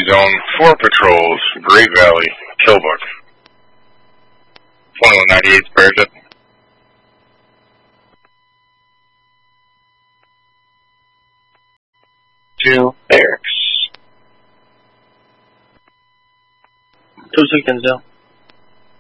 Zone 4 patrols, Great Valley, Killbuck. 2198 Parachute. 2 Barracks. 2 Seconds down.